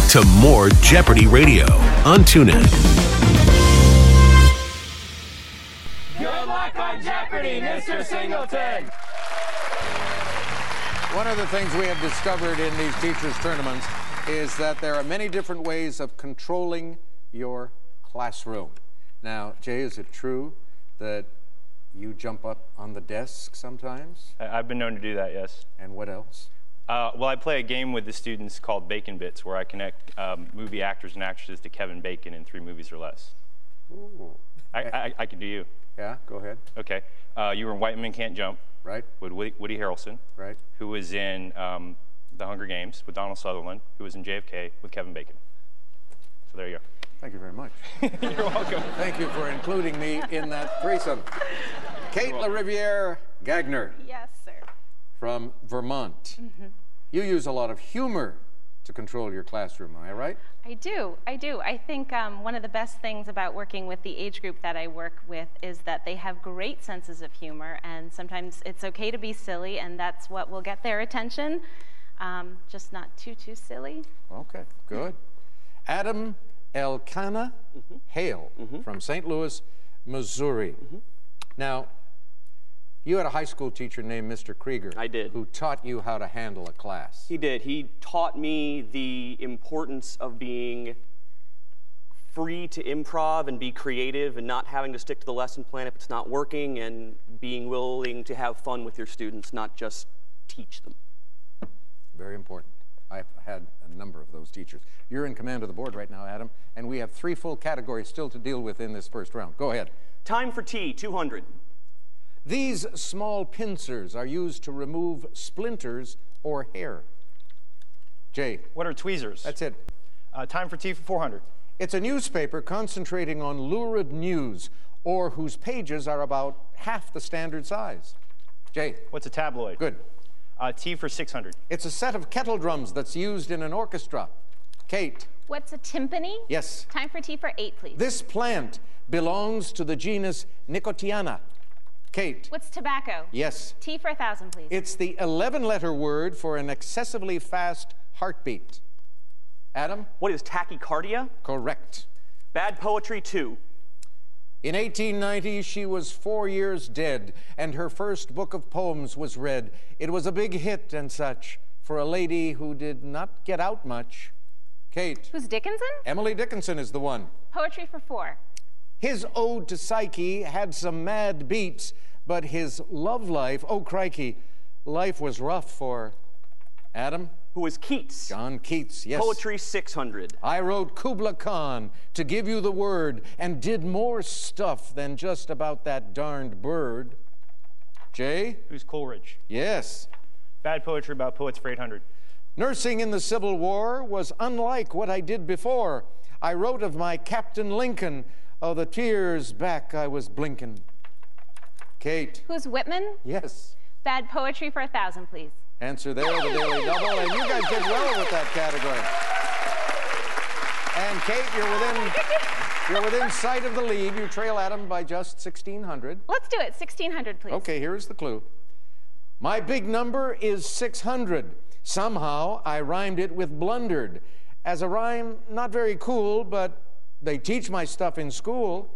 to more Jeopardy Radio on TuneIn. Good luck on Jeopardy, Mr. Singleton! One of the things we have discovered in these teachers' tournaments is that there are many different ways of controlling your classroom. Now, Jay, is it true that you jump up on the desk sometimes? I've been known to do that, yes. And what else? Well, I play a game with the students called Bacon Bits, where I connect movie actors and actresses to Kevin Bacon in 3 movies or less. Ooh. I can do you. Yeah, go ahead. Okay. You were in White Men Can't Jump. Right. With Woody Harrelson. Right. Who was in The Hunger Games with Donald Sutherland, who was in JFK with Kevin Bacon. So there you go. Thank you very much. You're welcome. Thank you for including me in that threesome. Kate LaRiviere Gagner. Yes, sir. From Vermont. Mm-hmm. You use a lot of humor to control your classroom, am I right? I do. I think one of the best things about working with the age group that I work with is that they have great senses of humor, and sometimes it's okay to be silly, and that's what will get their attention. Just not too silly. Okay, good. Adam Elkanah Hale from St. Louis, Missouri. Now, you had a high school teacher named Mr. Krieger. I did. Who taught you how to handle a class. He did. He taught me the importance of being free to improv and be creative and not having to stick to the lesson plan if it's not working, and being willing to have fun with your students, not just teach them. Very important. I've had a number of those teachers. You're in command of the board right now, Adam, and we have 3 full categories still to deal with in this first round. Go ahead. Time for tea, 200. These small pincers are used to remove splinters or hair. Jay. What are tweezers? That's it. Time for tea for 400. It's a newspaper concentrating on lurid news, or whose pages are about half the standard size. Jay. What's a tabloid? Good. Tea for 600. It's a set of kettle drums that's used in an orchestra. Kate. What's a timpani? Yes. Time for tea for 8, please. This plant belongs to the genus Nicotiana. Kate. What's tobacco? Yes. Tea for 1,000, please. It's the 11-letter word for an excessively fast heartbeat. Adam? What is tachycardia? Correct. Bad poetry, 2. In 1890, she was 4 years dead, and her first book of poems was read. It was a big hit and such for a lady who did not get out much. Kate. Who's Dickinson? Emily Dickinson is the one. Poetry for 4. His ode to Psyche had some mad beats, but his love life, oh crikey, life was rough for Adam. Who is Keats? John Keats, yes. Poetry 600. I wrote Kubla Khan to give you the word and did more stuff than just about that darned bird. Jay? Who's Coleridge? Yes. Bad poetry about poets for 800. Nursing in the Civil War was unlike what I did before. I wrote of my Captain Lincoln. Oh, the tears back I was blinking. Kate. Who's Whitman? Yes. Bad poetry for 1,000, please. Answer there, the Daily Double, and you guys did well with that category. And Kate, you're within sight of the lead. You trail Adam by just 1,600. Let's do it. 1,600, please. Okay, here's the clue. My big number is 600. Somehow I rhymed it with blundered. As a rhyme, not very cool, but they teach my stuff in school.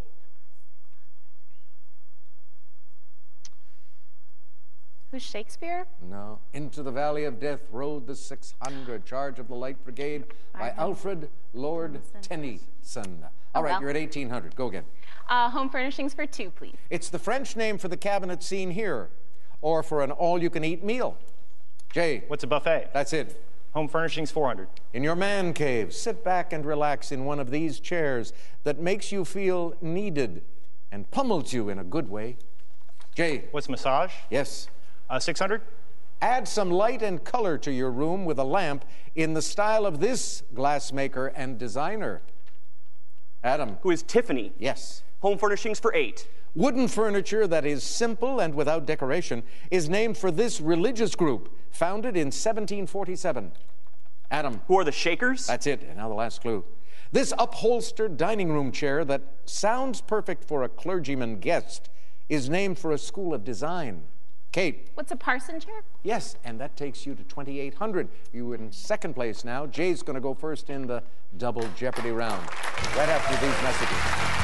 Who's Shakespeare? No. Into the Valley of Death rode the 600, Charge of the Light Brigade by Alfred Lord Tennyson. All right, you're at 1,800. Go again. Home furnishings for 2, please. It's the French name for the cabinet seen here, or for an all-you-can-eat meal. Jay. What's a buffet? That's it. Home furnishings 400. In your man cave, sit back and relax in one of these chairs that makes you feel needed and pummels you in a good way. Jay. What's massage? Yes. 600. Add some light and color to your room with a lamp in the style of this glassmaker and designer. Adam. Who is Tiffany? Yes. Home furnishings for 8. Wooden furniture that is simple and without decoration is named for this religious group, founded in 1747. Adam. Who are the Shakers? That's it. And now the last clue. This upholstered dining room chair that sounds perfect for a clergyman guest is named for a school of design. Kate. What's a parson chair? Yes, and that takes you to 2,800. You're in second place now. Jay's going to go first in the Double Jeopardy round. Right after these messages.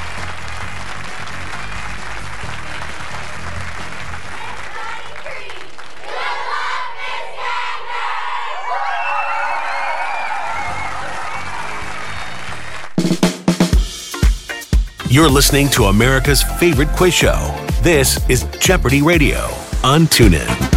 You're listening to America's favorite quiz show. This is Jeopardy Radio on TuneIn.